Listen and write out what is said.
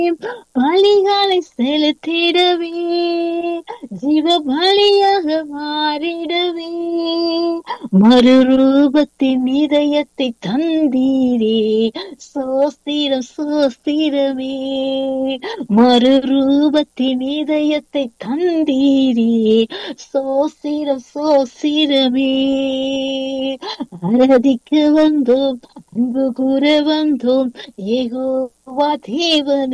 பலிகளை செலுத்திடவே ஜீவ பலியாக மாறிடவே மறுரூபத்தின் இதயத்தை தந்தீரே சோஸ்திரம் சோஸ்திரமே மறுரூபத்தின் இதயத்தை தந்தீரே சோஸ்திரம் சோஸ்திரமே ஆராதிக்க வந்தோம் அன்பு கூற வந்தோம் யெகோவா தேவன்